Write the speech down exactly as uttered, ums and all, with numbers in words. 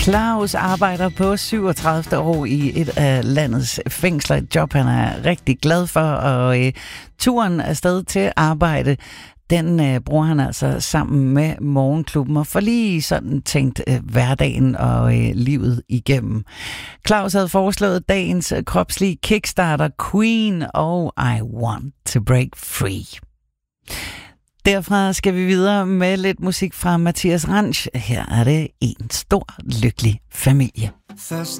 Claus arbejder på syvogtredivte år i et af landets fængsler. Et job, han er rigtig glad for, og øh, turen afsted til arbejde, den øh, bruger han altså sammen med Morgenklubben og får lige sådan tænkt øh, hverdagen og øh, livet igennem. Claus havde foreslået dagens øh, kropslige kickstarter Queen og I Want to Break Free. Derfra skal vi videre med lidt musik fra Mathias Ranch. Her er det En Stor Lykkelig Familie. Først